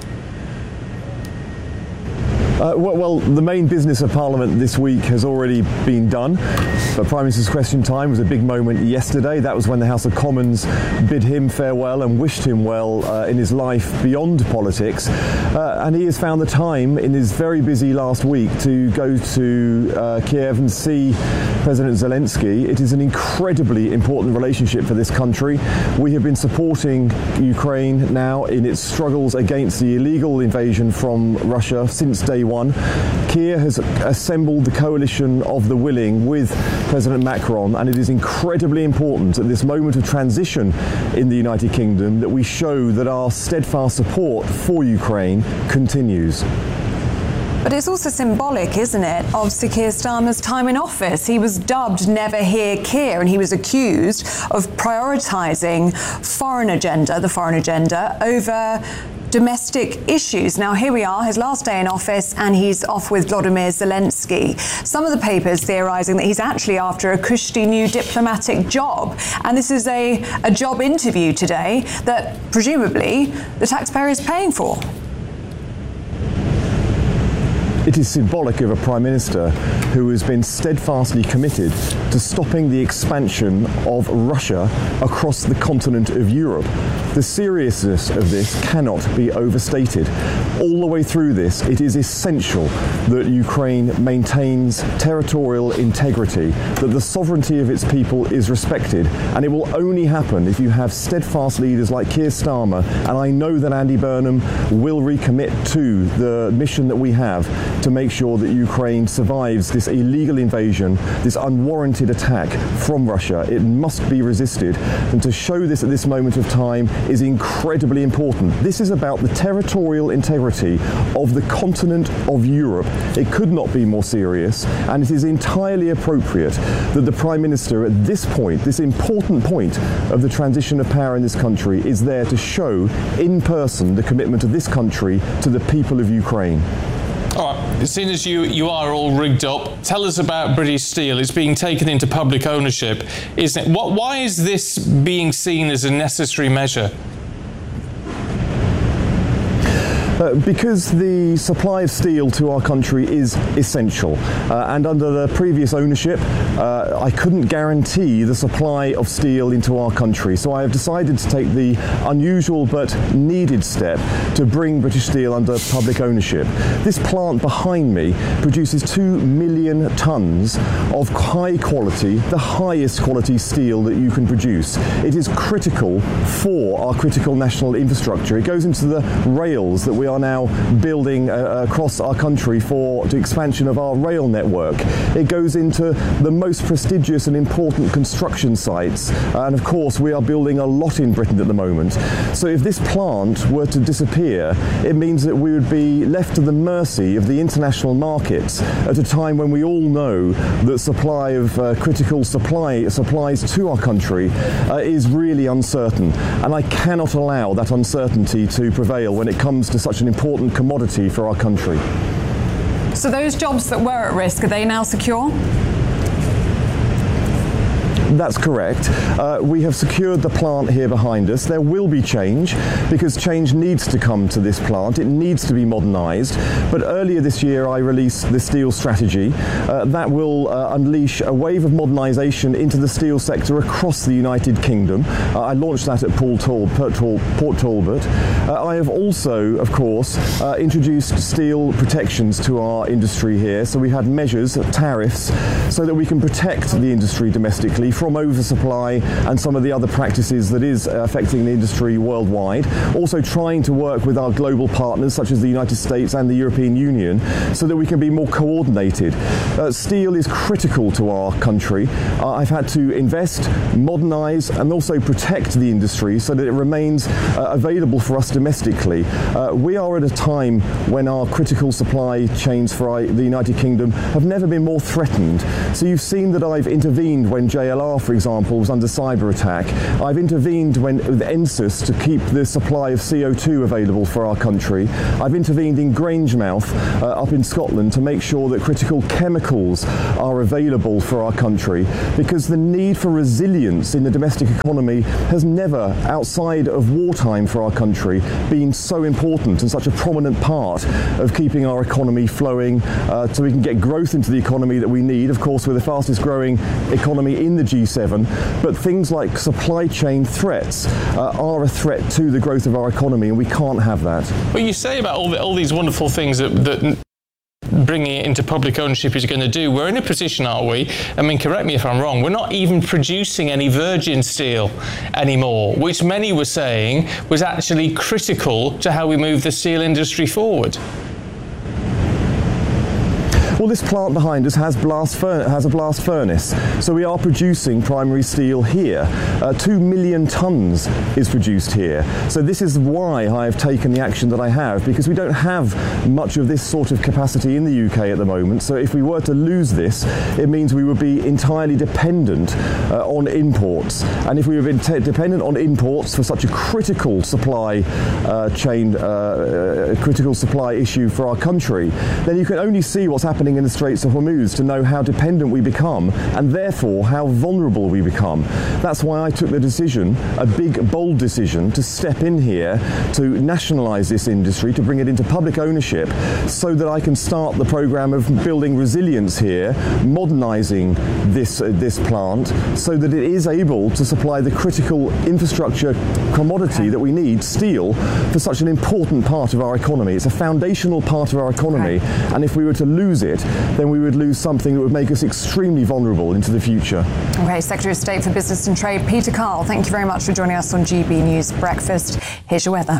Well, the main business of Parliament this week has already been done. But Prime Minister's Question Time was a big moment yesterday. That was when the House of Commons bid him farewell and wished him well in his life beyond politics. And he has found the time in his very busy last week to go to Kiev and see President Zelensky. It is an incredibly important relationship for this country. We have been supporting Ukraine now in its struggles against the illegal invasion from Russia since day one. Keir has assembled the coalition of the willing with President Macron, and it is incredibly important at this moment of transition in the United Kingdom that we show that our steadfast support for Ukraine continues. But it's also symbolic, isn't it, of Sir Keir Starmer's time in office. He was dubbed Never Hear Keir, and he was accused of prioritising the foreign agenda, over domestic issues. Now, here we are, his last day in office, and he's off with Volodymyr Zelensky. Some of the papers theorising that he's actually after a cushy new diplomatic job. And this is a job interview today that presumably the taxpayer is paying for. It is symbolic of a Prime Minister who has been steadfastly committed to stopping the expansion of Russia across the continent of Europe. The seriousness of this cannot be overstated. All the way through this, it is essential that Ukraine maintains territorial integrity, that the sovereignty of its people is respected, and it will only happen if you have steadfast leaders like Keir Starmer, and I know that Andy Burnham will recommit to the mission that we have to make sure that Ukraine survives this illegal invasion, this unwarranted attack from Russia. It must be resisted, and to show this at this moment of time is incredibly important. This is about the territorial integrity of the continent of Europe. It could not be more serious, and it is entirely appropriate that the Prime Minister at this point, this important point of the transition of power in this country, is there to show in person the commitment of this country to the people of Ukraine. All right, seeing as you are all rigged up, tell us about British Steel. It's being taken into public ownership, isn't it? Why is this being seen as a necessary measure? Because the supply of steel to our country is essential, and under the previous ownership I couldn't guarantee the supply of steel into our country, so I have decided to take the unusual but needed step to bring British Steel under public ownership. This plant behind me produces 2 million tonnes of high quality, the highest quality steel that you can produce. It is critical for our critical national infrastructure. It goes into the rails that we are now building across our country for the expansion of our rail network. It goes into the most prestigious and important construction sites, and of course we are building a lot in Britain at the moment. So if this plant were to disappear, it means that we would be left to the mercy of the international markets at a time when we all know that supply of critical supplies to our country is really uncertain, and I cannot allow that uncertainty to prevail when it comes to such an important commodity for our country. So those jobs that were at risk, are they now secure? That's correct. We have secured the plant here behind us. There will be change because change needs to come to this plant. It needs to be modernised. But earlier this year I released the steel strategy. That will unleash a wave of modernisation into the steel sector across the United Kingdom. I launched that at Port Talbot. I have also, of course, introduced steel protections to our industry here. So we had measures, tariffs, so that we can protect the industry domestically from oversupply and some of the other practices that is affecting the industry worldwide. Also trying to work with our global partners such as the United States and the European Union so that we can be more coordinated. Steel is critical to our country. I've had to invest, modernise and also protect the industry so that it remains available for us domestically. We are at a time when our critical supply chains for the United Kingdom have never been more threatened. So you've seen that I've intervened when JLR, for example, was under cyber attack. I've intervened with NSUS to keep the supply of CO2 available for our country. I've intervened in Grangemouth up in Scotland to make sure that critical chemicals are available for our country, because the need for resilience in the domestic economy has never, outside of wartime for our country, been so important and such a prominent part of keeping our economy flowing so we can get growth into the economy that we need. Of course, we're the fastest growing economy in the G7, but things like supply chain threats are a threat to the growth of our economy, and we can't have that. Well, you say about all these wonderful things that bringing it into public ownership is going to do. We're in a position, aren't we? I mean, correct me if I'm wrong, we're not even producing any virgin steel anymore, which many were saying was actually critical to how we move the steel industry forward. Well, this plant behind us has a blast furnace, so we are producing primary steel here. 2 million tonnes is produced here. So this is why I have taken the action that I have, because we don't have much of this sort of capacity in the UK at the moment. So if we were to lose this, it means we would be entirely dependent on imports. And if we were dependent on imports for such a critical supply chain, critical supply issue for our country, then you can only see what's happening in the Straits of Hormuz to know how dependent we become and therefore how vulnerable we become. That's why I took the decision, a big, bold decision, to step in here to nationalise this industry, to bring it into public ownership so that I can start the programme of building resilience here, modernising this plant so that it is able to supply the critical infrastructure commodity that we need, steel, for such an important part of our economy. It's a foundational part of our economy, and if we were to lose it, then we would lose something that would make us extremely vulnerable into the future. Okay, Secretary of State for Business and Trade, Peter Carl, thank you very much for joining us on GB News Breakfast. Here's your weather.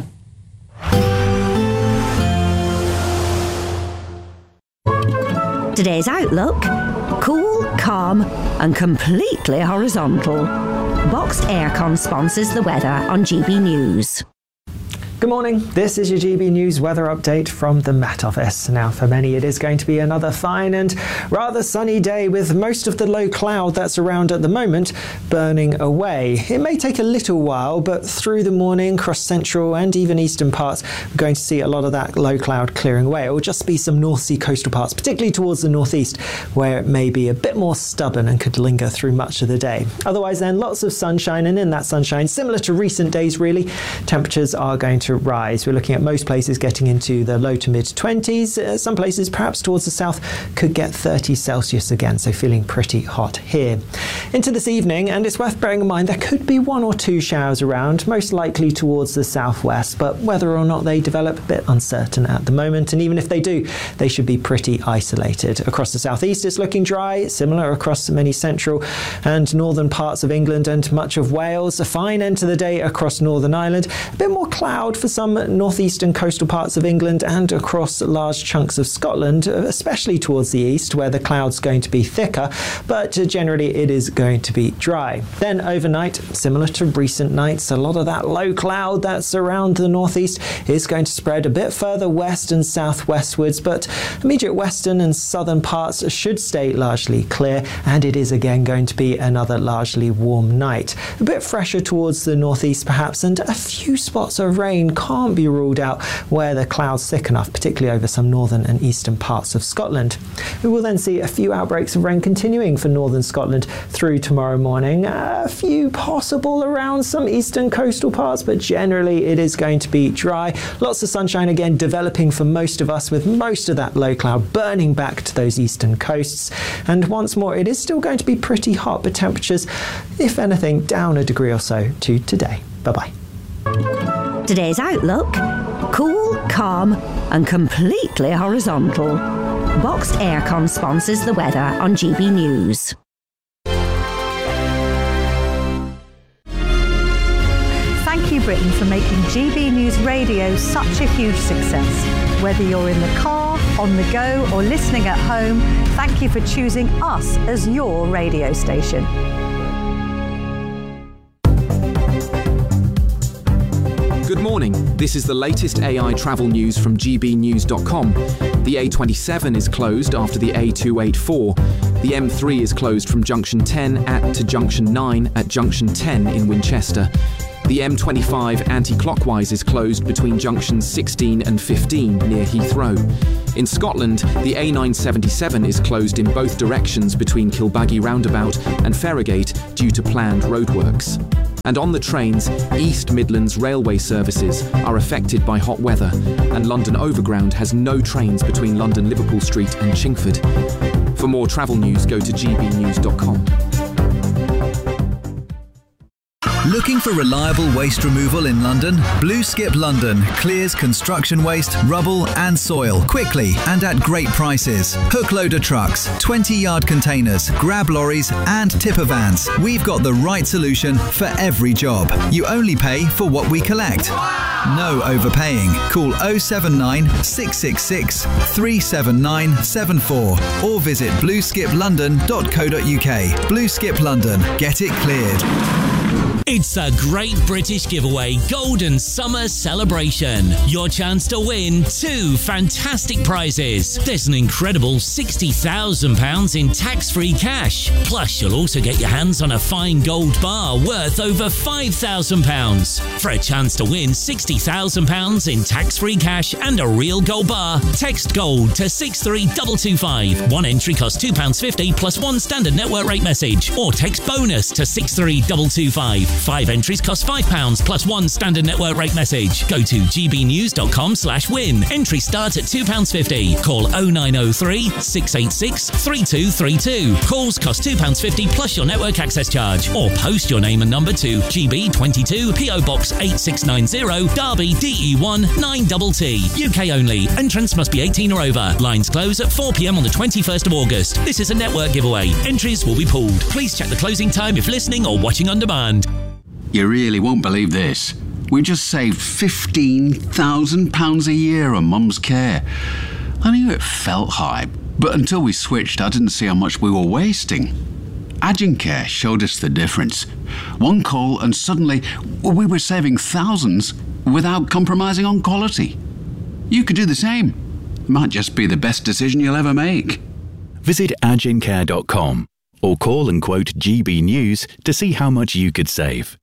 Today's outlook: cool, calm and completely horizontal. Boxed Aircon sponsors the weather on GB News. Good morning, this is your GB News weather update from the Met Office. Now for many it is going to be another fine and rather sunny day with most of the low cloud that's around at the moment burning away. It may take a little while, but through the morning across central and even eastern parts we're going to see a lot of that low cloud clearing away. It will just be some North Sea coastal parts, particularly towards the northeast, where it may be a bit more stubborn and could linger through much of the day. Otherwise then, lots of sunshine, and in that sunshine, similar to recent days really, temperatures are going to rise. We're looking at most places getting into the low to mid 20s. Some places perhaps towards the south could get 30 Celsius again, so feeling pretty hot here. Into this evening, and it's worth bearing in mind there could be 1 or 2 showers around, most likely towards the southwest, but whether or not they develop, a bit uncertain at the moment, and even if they do, they should be pretty isolated. Across the southeast it's looking dry, similar across many central and northern parts of England and much of Wales. A fine end to the day across Northern Ireland, a bit more cloud for some northeastern coastal parts of England and across large chunks of Scotland, especially towards the east where the cloud's going to be thicker, but generally it is going to be dry. Then overnight, similar to recent nights, a lot of that low cloud that's around the northeast is going to spread a bit further west and southwestwards, but immediate western and southern parts should stay largely clear, and it is again going to be another largely warm night. A bit fresher towards the northeast perhaps, and a few spots of rain rain can't be ruled out where the clouds thicken enough, particularly over some northern and eastern parts of Scotland. We will then see a few outbreaks of rain continuing for northern Scotland through tomorrow morning. A few possible around some eastern coastal parts, but generally it is going to be dry. Lots of sunshine again developing for most of us, with most of that low cloud burning back to those eastern coasts. And once more, it is still going to be pretty hot, but temperatures, if anything, down a degree or so to today. Bye-bye. Today's outlook: cool, calm and completely horizontal. Boxed Aircon sponsors the weather on GB News. Thank you, Britain, for making GB News Radio such a huge success. Whether you're in the car, on the go or listening at home, thank you for choosing us as your radio station. Good morning. This is the latest AI travel news from gbnews.com. The A27 is closed after the A284. The M3 is closed from Junction 10 to Junction 9 at Junction 10 in Winchester. The M25 anti-clockwise is closed between junctions 16 and 15 near Heathrow. In Scotland, the A977 is closed in both directions between Kilbaggy Roundabout and Ferrigate due to planned roadworks. And on the trains, East Midlands railway services are affected by hot weather, and London Overground has no trains between London Liverpool Street and Chingford. For more travel news, go to gbnews.com. Looking for reliable waste removal in London? Blue Skip London clears construction waste, rubble and soil quickly and at great prices. Hook loader trucks, 20-yard containers, grab lorries and tipper vans. We've got the right solution for every job. You only pay for what we collect. No overpaying. Call 079 666 37974 or visit blueskiplondon.co.uk. Blue Skip London. Get it cleared. It's the Great British Giveaway Golden Summer Celebration. Your chance to win 2 fantastic prizes. There's an incredible £60,000 in tax-free cash. Plus, you'll also get your hands on a fine gold bar worth over £5,000. For a chance to win £60,000 in tax-free cash and a real gold bar, text GOLD to 63225. One entry costs £2.50 plus one standard network rate message. Or text BONUS to 63225. 5 entries cost £5 plus one standard network rate message. Go to gbnews.com/win. Entry starts at £2.50. Call 0903 686 3232. Calls cost £2.50 plus your network access charge. Or post your name and number to GB22 PO Box 8690 Derby DE1 9TT. UK only. Entrance must be 18 or over. Lines close at 4 p.m. on the 21st of August. This is a network giveaway. Entries will be pulled. Please check the closing time if listening or watching on demand. You really won't believe this. We just saved £15,000 a year on Mum's care. I knew it felt high, but until we switched, I didn't see how much we were wasting. Agencare showed us the difference. One call and suddenly we were saving thousands without compromising on quality. You could do the same. It might just be the best decision you'll ever make. Visit agencare.com or call and quote GB News to see how much you could save.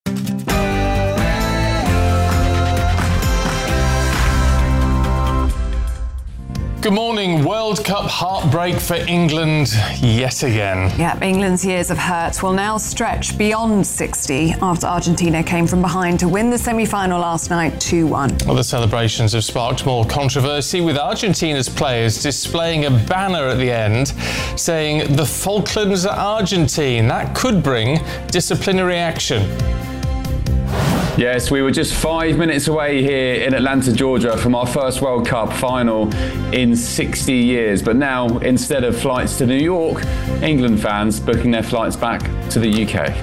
Good morning. World Cup heartbreak for England yet again. Yeah, England's years of hurt will now stretch beyond 60 after Argentina came from behind to win the semi-final last night 2-1. Well, the celebrations have sparked more controversy, with Argentina's players displaying a banner at the end saying the Falklands are Argentine. That could bring disciplinary action. Yes, we were just 5 minutes away here in Atlanta, Georgia from our first World Cup final in 60 years. But now, instead of flights to New York, England fans booking their flights back to the UK.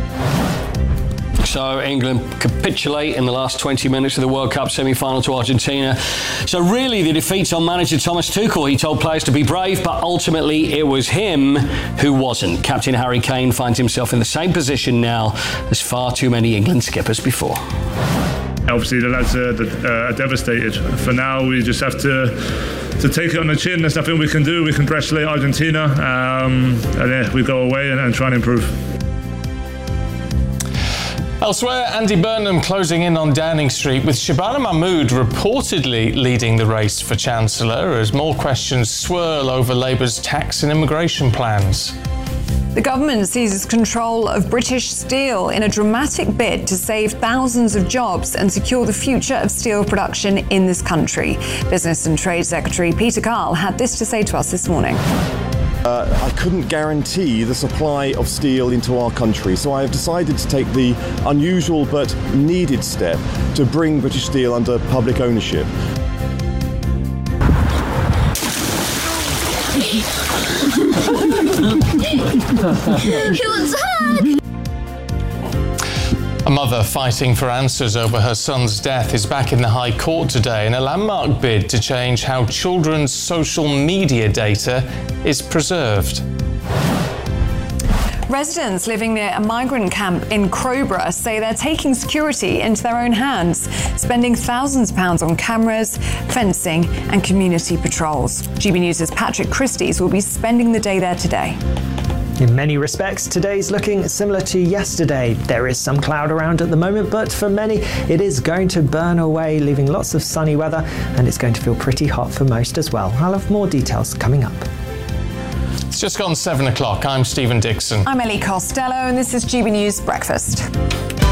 So England capitulate in the last 20 minutes of the World Cup semi-final to Argentina. So really the defeat's on manager Thomas Tuchel. He told players to be brave, but ultimately it was him who wasn't. Captain Harry Kane finds himself in the same position now as far too many England skippers before. Obviously the lads are devastated. For now we just have to take it on the chin. There's nothing we can do. We congratulate Argentina and we go away and try and improve. Elsewhere, Andy Burnham closing in on Downing Street, with Shabana Mahmood reportedly leading the race for Chancellor as more questions swirl over Labour's tax and immigration plans. The government seizes control of British Steel in a dramatic bid to save thousands of jobs and secure the future of steel production in this country. Business and Trade Secretary Peter Carl had this to say to us this morning. I couldn't guarantee the supply of steel into our country, so I have decided to take the unusual but needed step to bring British Steel under public ownership. He wants a hug! A mother fighting for answers over her son's death is back in the High Court today in a landmark bid to change how children's social media data is preserved. Residents living near a migrant camp in Crowborough say they're taking security into their own hands, spending thousands of pounds on cameras, fencing and community patrols. GB News' Patrick Christie's will be spending the day there today. In many respects, today's looking similar to yesterday. There is some cloud around at the moment, but for many, it is going to burn away, leaving lots of sunny weather, and it's going to feel pretty hot for most as well. I'll have more details coming up. It's just gone 7 o'clock. I'm Stephen Dixon. I'm Ellie Costello, and this is GB News Breakfast.